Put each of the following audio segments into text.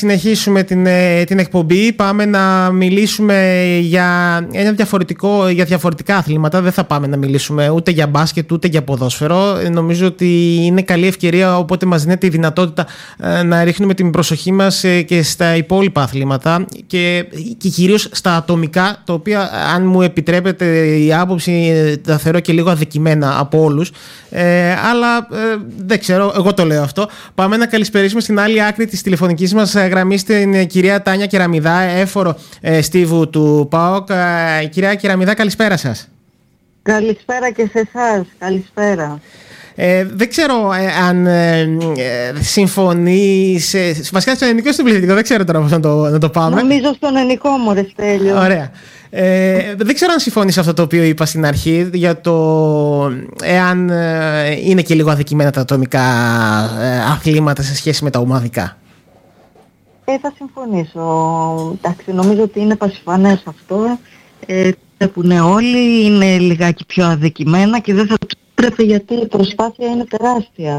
συνεχίσουμε την εκπομπή. Πάμε να μιλήσουμε για διαφορετικά αθλήματα. Δεν θα πάμε να μιλήσουμε ούτε για μπάσκετ ούτε για ποδόσφαιρο. Νομίζω ότι είναι καλή ευκαιρία, οπότε μας δίνεται η δυνατότητα να ρίχνουμε την προσοχή μας και στα υπόλοιπα αθλήματα και κυρίως στα ατομικά, τα οποία, αν μου επιτρέπετε η άποψη, τα θεωρώ και λίγο αδικημένα από όλους. Αλλά δεν ξέρω, εγώ το λέω αυτό. Πάμε να καλησπερίσουμε στην άλλη άκρη της τηλεφωνικής μας γραμμής την κυρία Τάνια Κεραμιδά, έφορο στίβου του ΠΑΟΚ. Κυρία Κεραμιδά, καλησπέρα σας. Καλησπέρα και σε εσάς. Καλησπέρα. Δεν ξέρω αν συμφωνείς. Βασικά στο ελληνικό ή στο πληθυντικό, δεν ξέρω τώρα πώς να το πάμε. Νομίζω στον ελληνικό μου, ρε Στέλιο. Ωραία. Δεν ξέρω αν συμφωνείς αυτό το οποίο είπα στην αρχή για το εάν είναι και λίγο αδικημένα τα ατομικά αθλήματα σε σχέση με τα ομαδικά. Θα συμφωνήσω. Εντάξει, νομίζω ότι είναι πασιφανές αυτό. Βλέπουν όλοι, είναι λιγάκι πιο αδικημένα και δεν θα τους πρέπει, γιατί η προσπάθεια είναι τεράστια.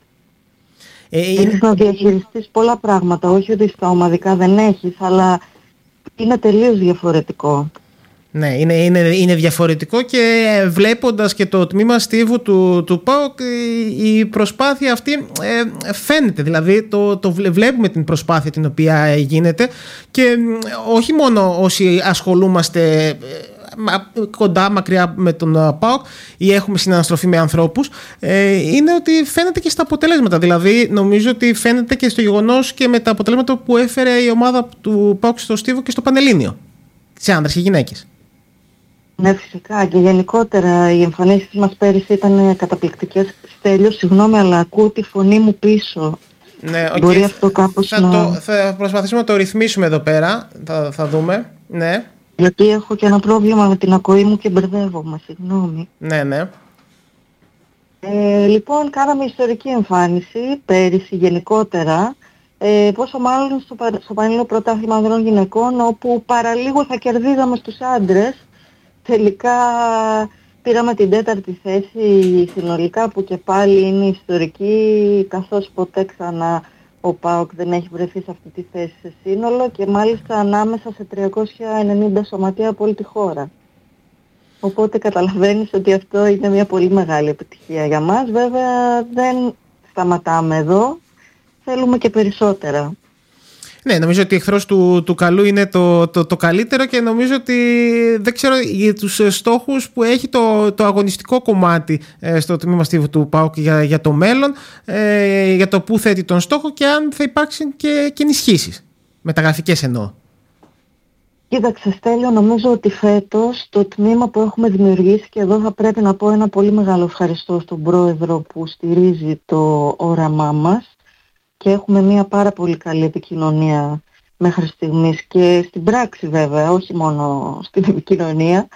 Έχεις να διαχειριστείς πολλά πράγματα, όχι ότι στα ομαδικά δεν έχεις, αλλά είναι τελείως διαφορετικό. Ναι, είναι διαφορετικό και βλέποντας και το τμήμα στίβου του ΠΑΟΚ, η προσπάθεια αυτή φαίνεται, δηλαδή το βλέπουμε την προσπάθεια την οποία γίνεται και όχι μόνο όσοι ασχολούμαστε κοντά, μακριά με τον ΠΑΟΚ ή έχουμε συναναστροφή με ανθρώπους, είναι ότι φαίνεται και στα αποτελέσματα. Δηλαδή νομίζω ότι φαίνεται και στο γεγονός και με τα αποτελέσματα που έφερε η ομάδα του ΠΑΟΚ στο στίβο και στο Πανελλήνιο, σε άνδρες και γυναίκες. Ναι, φυσικά, και γενικότερα οι εμφανίσεις μας πέρυσι ήταν καταπληκτικές. Στέλιο, συγγνώμη, αλλά ακούω τη φωνή μου πίσω. Ναι, okay. Μπορεί αυτό κάπως θα προσπαθήσουμε να το ρυθμίσουμε εδώ πέρα, θα δούμε. Ναι. Γιατί έχω και ένα πρόβλημα με την ακοή μου και μπερδεύομαι, συγγνώμη. Ναι. Λοιπόν, κάναμε ιστορική εμφάνιση πέρυσι γενικότερα, πόσο μάλλον στο Πανελλήνιο Πρωτάθλημα Ανδρών Γυναικών, όπου παραλίγο θα κερδίζαμε στους άντρες. Τελικά πήραμε την 4η θέση συνολικά, που και πάλι είναι ιστορική, καθώς ποτέ ξανά ο ΠΑΟΚ δεν έχει βρεθεί σε αυτή τη θέση σε σύνολο, και μάλιστα ανάμεσα σε 390 σωματεία από όλη τη χώρα. Οπότε καταλαβαίνεις ότι αυτό είναι μια πολύ μεγάλη επιτυχία για μας. Βέβαια δεν σταματάμε εδώ, θέλουμε και περισσότερα. Ναι, νομίζω ότι εχθρός του καλού είναι το καλύτερο, και νομίζω ότι δεν ξέρω για τους στόχους που έχει το αγωνιστικό κομμάτι στο τμήμα στίβου του ΠΑΟΚ για το μέλλον, για το που θέτει τον στόχο και αν θα υπάρξουν και ενισχύσεις, μεταγραφικές εννοώ. Κοίταξε Στέλιο, νομίζω ότι φέτος το τμήμα που έχουμε δημιουργήσει, και εδώ θα πρέπει να πω ένα πολύ μεγάλο ευχαριστώ στον πρόεδρο που στηρίζει το όραμά μας, και έχουμε μια πάρα πολύ καλή επικοινωνία μέχρι στιγμής και στην πράξη βέβαια, όχι μόνο στην επικοινωνία.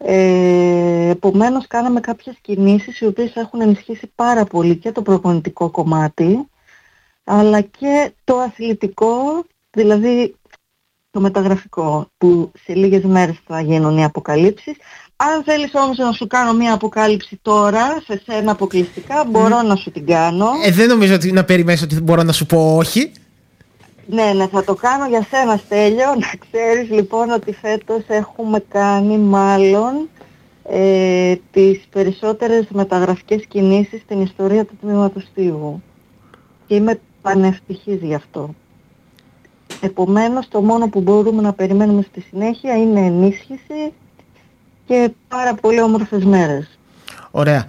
Επομένως κάναμε κάποιες κινήσεις οι οποίες έχουν ενισχύσει πάρα πολύ και το προπονητικό κομμάτι, αλλά και το αθλητικό, δηλαδή το μεταγραφικό, που σε λίγες μέρες θα γίνουν οι αποκαλύψεις. Αν θέλεις όμως να σου κάνω μια αποκάλυψη τώρα, σε σένα αποκλειστικά, μπορώ να σου την κάνω. Δεν νομίζω ότι να περιμένεις ότι μπορώ να σου πω όχι. Ναι, θα το κάνω για σένα Στέλιο. Να ξέρεις λοιπόν ότι φέτος έχουμε κάνει μάλλον τις περισσότερες μεταγραφικές κινήσεις στην ιστορία του τμήματος στίβου. Και είμαι πανευτυχής γι' αυτό. Επομένως το μόνο που μπορούμε να περιμένουμε στη συνέχεια είναι ενίσχυση και πάρα πολύ όμορφες μέρες. Ωραία.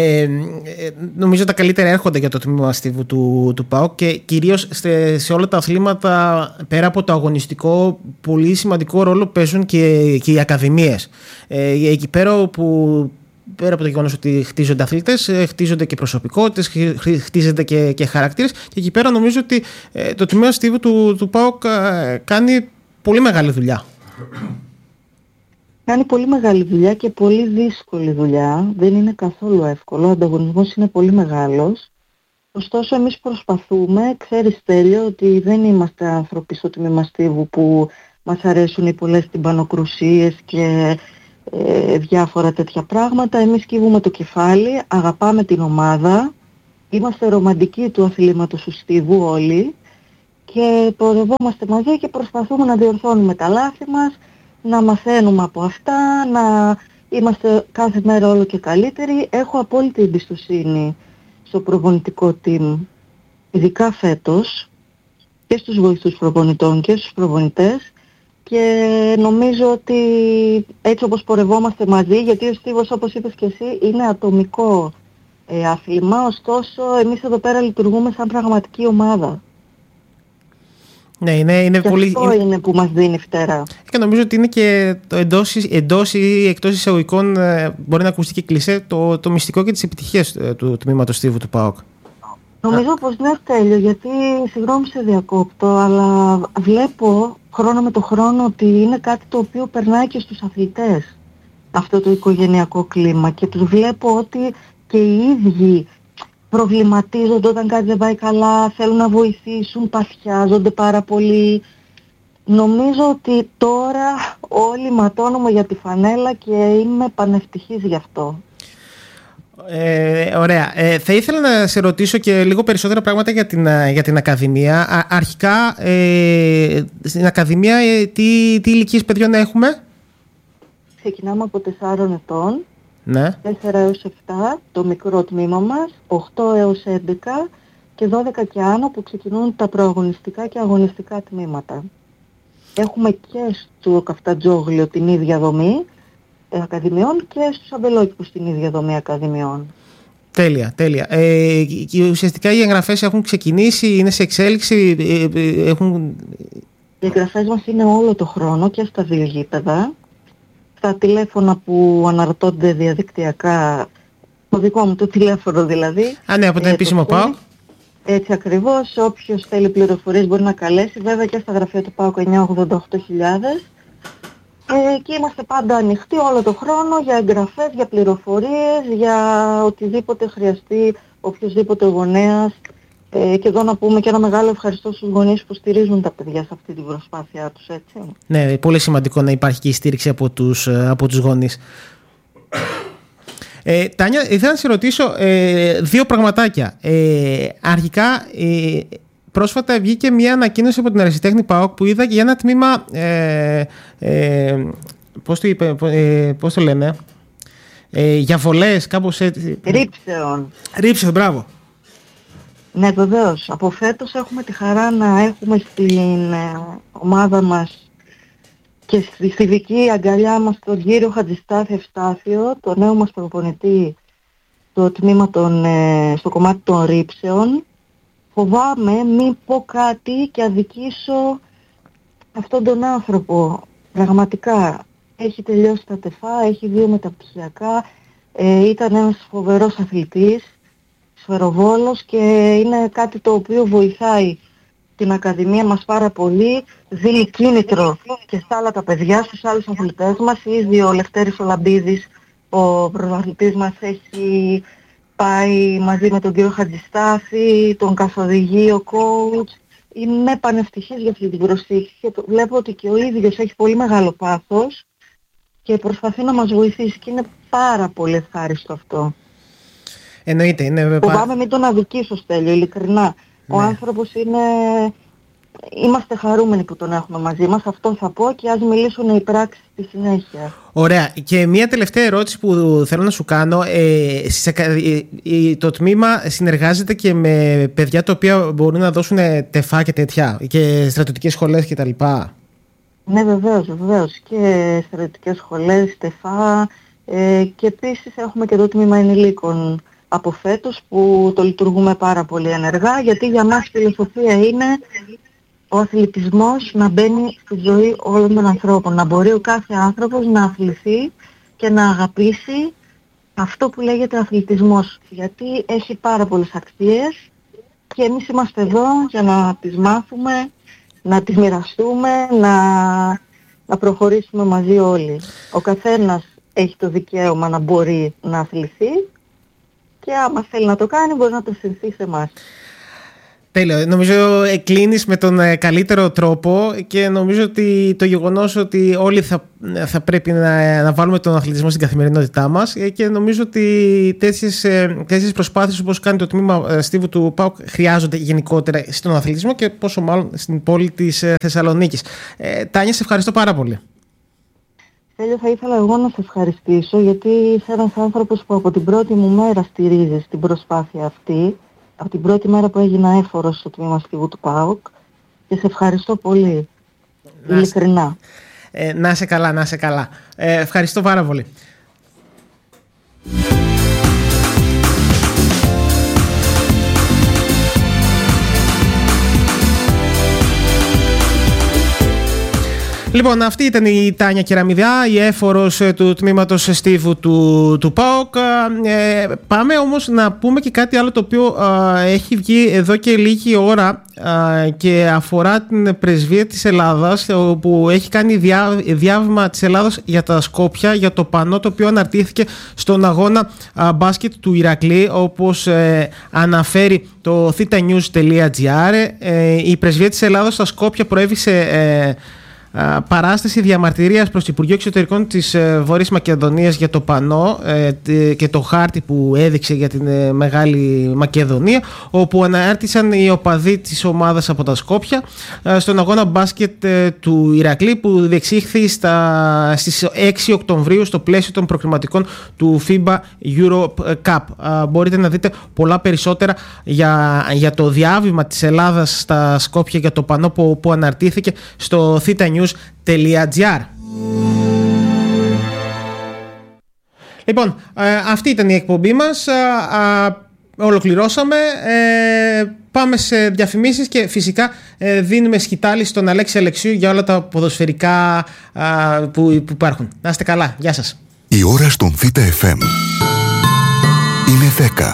Νομίζω τα καλύτερα έρχονται για το τμήμα στίβου του ΠΑΟΚ, και κυρίως σε όλα τα αθλήματα, πέρα από το αγωνιστικό, πολύ σημαντικό ρόλο παίζουν και οι ακαδημίες. Εκεί πέρα από το γεγονός ότι χτίζονται αθλητές, χτίζονται και προσωπικότητες, χτίζονται και χαρακτήρες, και εκεί πέρα νομίζω ότι το τμήμα στίβου του ΠΑΟΚ κάνει πολύ μεγάλη δουλειά. Κάνει πολύ μεγάλη δουλειά και πολύ δύσκολη δουλειά. Δεν είναι καθόλου εύκολο. Ο ανταγωνισμός είναι πολύ μεγάλος. Ωστόσο εμείς προσπαθούμε. Ξέρεις Στέλιο ότι δεν είμαστε άνθρωποι στο τμήμα στίβου που μας αρέσουν οι πολλές τυμπανοκρουσίες και διάφορα τέτοια πράγματα. Εμείς κύβουμε το κεφάλι, αγαπάμε την ομάδα. Είμαστε ρομαντικοί του αθλήματος του στίβου όλοι. και πορευόμαστε μαζί και προσπαθούμε να διορθώνουμε τα λάθη μας, να μαθαίνουμε από αυτά, να είμαστε κάθε μέρα όλο και καλύτεροι. Έχω απόλυτη εμπιστοσύνη στο προπονητικό team, ειδικά φέτος, και στους βοηθούς προπονητών και στους προπονητές, και νομίζω ότι έτσι όπως πορευόμαστε μαζί, γιατί ο στίβος, όπως είπες και εσύ, είναι ατομικό άθλημα, ωστόσο εμείς εδώ πέρα λειτουργούμε σαν πραγματική ομάδα. Ναι, είναι και πολύ. Αυτό είναι που μας δίνει φτερά. Και νομίζω ότι είναι και το εντός ή εκτός εισαγωγικών, μπορεί να ακουστεί και κλισέ, το μυστικό και τις επιτυχίες του τμήματος στίβου του ΠΑΟΚ. Νομίζω πως ναι, Στέλιο, γιατί συγγνώμη σε διακόπτω, αλλά βλέπω χρόνο με το χρόνο ότι είναι κάτι το οποίο περνάει και στους αθλητές, αυτό το οικογενειακό κλίμα, και τους βλέπω ότι και οι ίδιοι προβληματίζονται όταν κάτι δεν πάει καλά, θέλουν να βοηθήσουν, παθιάζονται πάρα πολύ. Νομίζω ότι τώρα όλοι ματώνουμε για τη φανέλα και είμαι πανευτυχής γι' αυτό. Ωραία. Θα ήθελα να σε ρωτήσω και λίγο περισσότερα πράγματα για την Ακαδημία. Αρχικά, στην Ακαδημία τι ηλικίες παιδιών έχουμε? Ξεκινάμε από 4 ετών, ναι. 4 έως 7 το μικρό τμήμα μας, 8 έως 11 και 12 και άνω που ξεκινούν τα προαγωνιστικά και αγωνιστικά τμήματα. Έχουμε και στο Καφτατζόγλιο την ίδια δομή ακαδημιών και στους Αμπελόκηπους την ίδια δομή ακαδημιών. Τέλεια. Και ουσιαστικά οι εγγραφές έχουν ξεκινήσει, είναι σε εξέλιξη, Οι εγγραφές μας είναι όλο το χρόνο και στα 2 γήπεδα. Στα τηλέφωνα που αναρτώνται διαδικτυακά, το δικό μου το τηλέφωνο δηλαδή. Ναι, από τον επίσημο ΠΑΟΚ. Έτσι ακριβώς, όποιος θέλει πληροφορίες μπορεί να καλέσει, βέβαια και στα γραφεία του ΠΑΟΚ 988.000. Και είμαστε πάντα ανοιχτοί όλο το χρόνο για εγγραφές, για πληροφορίες, για οτιδήποτε χρειαστεί οποιοσδήποτε γονέας. Και εδώ να πούμε και ένα μεγάλο ευχαριστώ στους γονείς που στηρίζουν τα παιδιά σε αυτή την προσπάθειά τους, έτσι. Ναι, πολύ σημαντικό να υπάρχει και η στήριξη από τους γονείς. Τάνια, ήθελα να σε ρωτήσω 2 πραγματάκια. Αρχικά, πρόσφατα βγήκε μια ανακοίνωση από την Ερασιτέχνη ΠΑΟΚ που είδα για ένα τμήμα, πώς το λένε, για βολές, κάπως έτσι. Ρίψεων, μπράβο. Ναι, βεβαίως. Από φέτος έχουμε τη χαρά να έχουμε στην ομάδα μας και στη δική αγκαλιά μας τον κύριο Χατζηστάθη Ευστάθιο, το νέο μας προπονητή στο τμήμα στο κομμάτι των ρίψεων. Φοβάμαι μην πω κάτι και αδικήσω αυτόν τον άνθρωπο. Πραγματικά έχει τελειώσει τα τεφά, έχει 2 μεταπτυχιακά, ήταν ένας φοβερός αθλητής, σφαιροβόλος, και είναι κάτι το οποίο βοηθάει την Ακαδημία μας πάρα πολύ, δίνει κίνητρο και στα άλλα τα παιδιά, στους άλλους αθλητές μας. Ήδη ο Λευτέρης ο Λαμπίδης, ο πρωταθλητής μας, έχει πάει μαζί με τον κύριο Χατζηστάθη, τον καθοδηγεί ο coach. Είμαι πανευτυχής για αυτή την προσήκη και βλέπω ότι και ο ίδιος έχει πολύ μεγάλο πάθος και προσπαθεί να μας βοηθήσει και είναι πάρα πολύ ευχάριστο αυτό. Εννοείται, είναι. Φοβάμαι μην τον αδικήσω, Στέλιο, ειλικρινά. Ναι. Ο άνθρωπος είναι... Είμαστε χαρούμενοι που τον έχουμε μαζί μας, αυτό θα πω, και ας μιλήσουν οι πράξεις στη συνέχεια. Ωραία. Και μια τελευταία ερώτηση που θέλω να σου κάνω. Το τμήμα συνεργάζεται και με παιδιά τα οποία μπορούν να δώσουν τεφά και τέτοια, και στρατιωτικές σχολές κτλ. Ναι, βεβαίως. Και στρατιωτικές σχολές, τεφά, και επίσης έχουμε και το τμήμα ενηλίκων από φέτος που το λειτουργούμε πάρα πολύ ενεργά, γιατί για μας η φιλοσοφία είναι ο αθλητισμός να μπαίνει στη ζωή όλων των ανθρώπων. Να μπορεί ο κάθε άνθρωπος να αθληθεί και να αγαπήσει αυτό που λέγεται αθλητισμός. Γιατί έχει πάρα πολλές αξίες και εμείς είμαστε εδώ για να τις μάθουμε, να τις μοιραστούμε, να προχωρήσουμε μαζί όλοι. Ο καθένας έχει το δικαίωμα να μπορεί να αθληθεί και άμα θέλει να το κάνει μπορεί να το συνθεί σε εμάς. Τέλειο. Νομίζω κλείνεις με τον καλύτερο τρόπο και νομίζω ότι το γεγονός ότι όλοι θα πρέπει να βάλουμε τον αθλητισμό στην καθημερινότητά μας και νομίζω ότι τέτοιες προσπάθειες όπως κάνει το τμήμα Στίβου του ΠΑΟΚ χρειάζονται γενικότερα στον αθλητισμό και πόσο μάλλον στην πόλη της Θεσσαλονίκης. Τάνια, σε ευχαριστώ πάρα πολύ. Τέλειο, θα ήθελα εγώ να σε ευχαριστήσω γιατί είσαι ένας άνθρωπος που από την πρώτη μου μέρα στηρίζεις την προσπάθεια αυτή. Από την πρώτη μέρα που έγινα έφορος στο τμήμα Στίβου του ΠΑΟΚ και σε ευχαριστώ πολύ, ειλικρινά. Να είσαι καλά, να είσαι καλά. Ευχαριστώ πάρα πολύ. Λοιπόν, αυτή ήταν η Τάνια Κεραμιδιά, η έφορος του τμήματος Στίβου του ΠΑΟΚ. Πάμε όμως να πούμε και κάτι άλλο το οποίο έχει βγει εδώ και λίγη ώρα και αφορά την πρεσβεία της Ελλάδας, που έχει κάνει διάβημα της Ελλάδας για τα Σκόπια, για το πανό το οποίο αναρτήθηκε στον αγώνα μπάσκετ του Ηρακλή, όπως αναφέρει το thetanews.gr. Η πρεσβεία της Ελλάδας στα Σκόπια προέβησε παράσταση διαμαρτυρίας προς το Υπουργείο Εξωτερικών της Βόρειας Μακεδονίας για το πανό και το χάρτη που έδειξε για την Μεγάλη Μακεδονία, όπου ανάρτησαν οι οπαδοί της ομάδας από τα Σκόπια στον αγώνα μπάσκετ του Ηρακλή, που διεξήχθη στις 6 Οκτωβρίου στο πλαίσιο των προκριματικών του FIBA Europe Cup. Μπορείτε να δείτε πολλά περισσότερα για το διάβημα της Ελλάδας στα Σκόπια για το πανό που αναρτήθηκε στο thetanews.gr. Λοιπόν, αυτή ήταν η εκπομπή μας. Ολοκληρώσαμε. Πάμε σε διαφημίσεις και φυσικά δίνουμε σκητάλη στον Αλέξη Αλεξίου για όλα τα ποδοσφαιρικά που υπάρχουν. Να είστε καλά. Γεια σας. Η ώρα στον Θήτα FM είναι 10.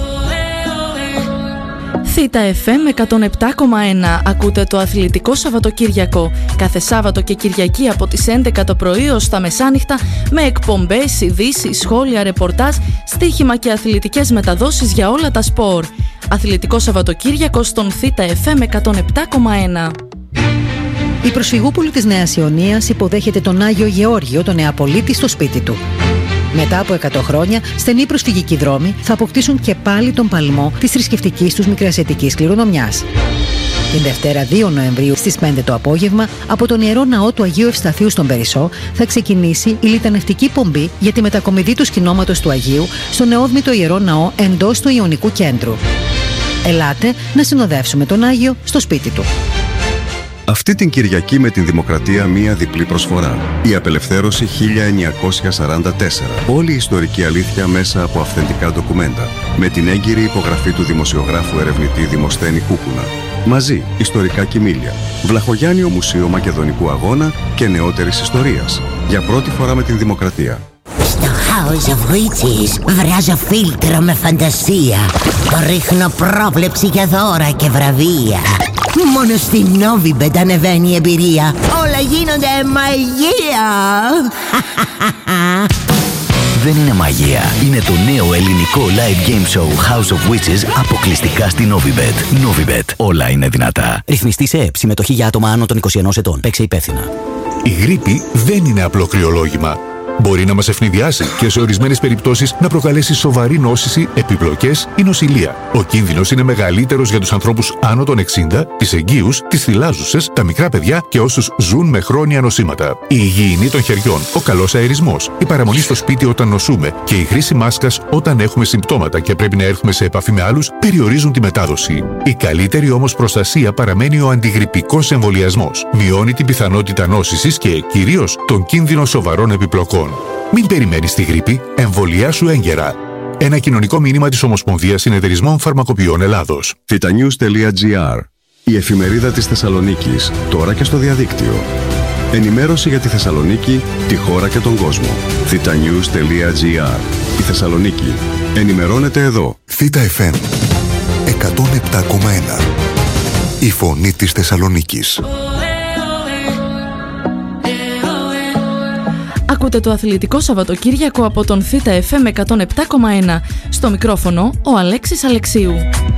Θήτα FM 107,1. Ακούτε το Αθλητικό Σαββατοκύριακο. Κάθε Σάββατο και Κυριακή από τις 11 το πρωί ως τα μεσάνυχτα, με εκπομπές, ειδήσεις, σχόλια, ρεπορτάζ, στοίχημα και αθλητικές μεταδόσεις για όλα τα σπορ. Αθλητικό Σαββατοκύριακο στον Θήτα FM 107,1. Η προσφυγούπολη της Νέας Ιωνίας υποδέχεται τον Άγιο Γεώργιο, τον Νεαπολίτη, στο σπίτι του. Μετά από 100 χρόνια, στενοί προσφυγικοί δρόμοι θα αποκτήσουν και πάλι τον παλμό της θρησκευτικής τους μικρασιατικής κληρονομιάς. Την Δευτέρα 2 Νοεμβρίου στις 5 το απόγευμα, από τον Ιερό Ναό του Αγίου Ευσταθείου στον Περισσό, θα ξεκινήσει η λιτανευτική πομπή για τη μετακομιδή του σκηνώματος του Αγίου στο νεόδμητο Ιερό Ναό εντός του Ιωνικού Κέντρου. Ελάτε να συνοδεύσουμε τον Άγιο στο σπίτι του. Αυτή την Κυριακή με την Δημοκρατία μία διπλή προσφορά. Η Απελευθέρωση 1944. Όλη η ιστορική αλήθεια μέσα από αυθεντικά ντοκουμέντα. Με την έγκυρη υπογραφή του δημοσιογράφου ερευνητή Δημοσθένη Κούκουνα. Μαζί, ιστορικά κοιμήλια. Βλαχογιάννιο Μουσείο Μακεδονικού Αγώνα και νεότερης ιστορίας. Για πρώτη φορά με την Δημοκρατία. Στο House of Witches βράζω φίλτρο με φαντασία. Ρίχνω πρόβλεψη για δώρα και βραβεία. Μόνο στη Novibet ανεβαίνει η εμπειρία. Όλα γίνονται μαγεία. Δεν είναι μαγεία. Είναι το νέο ελληνικό live game show House of Witches αποκλειστικά στη Novibet. Novibet. Όλα είναι δυνατά. Ρυθμιστή σε ΕΕΠ. Συμμετοχή για άτομα άνω των 21 ετών. Παίξε υπεύθυνα. Η γρίπη δεν είναι απλό κρυολόγημα. Μπορεί να μας ευνηδιάσει και σε ορισμένες περιπτώσεις να προκαλέσει σοβαρή νόσηση, επιπλοκές ή νοσηλεία. Ο κίνδυνος είναι μεγαλύτερος για τους ανθρώπους άνω των 60, τις εγγύους, τις θυλάζουσες, τα μικρά παιδιά και όσους ζουν με χρόνια νοσήματα. Η υγιεινή των χεριών, ο καλός αερισμός, η παραμονή στο σπίτι όταν νοσούμε και η χρήση μάσκας όταν έχουμε συμπτώματα και πρέπει να έρθουμε σε επαφή με άλλους περιορίζουν τη μετάδοση. Η καλύτερη όμως προστασία παραμένει ο αντιγρυπικός εμβολιασμός. Μειώνει την πιθανότητα νόσησης και κυρίως τον κίνδυνο σοβαρών επιπλοκών. Μην περιμένεις τη γρίπη, εμβολιάσου έγκαιρα. Ένα κοινωνικό μήνυμα της Ομοσπονδίας Συνεταιρισμών Φαρμακοποιών Ελλάδος. thetanews.gr. Η εφημερίδα της Θεσσαλονίκης, τώρα και στο διαδίκτυο. Ενημέρωση για τη Θεσσαλονίκη, τη χώρα και τον κόσμο. thetanews.gr. Η Θεσσαλονίκη. Ενημερώνεται εδώ. Θήτα FM 107,1. Η φωνή της Θεσσαλονίκης. Ακούτε το Αθλητικό Σαββατοκύριακο από τον Θήτα FM 107,1. Στο μικρόφωνο ο Αλέξης Αλεξίου.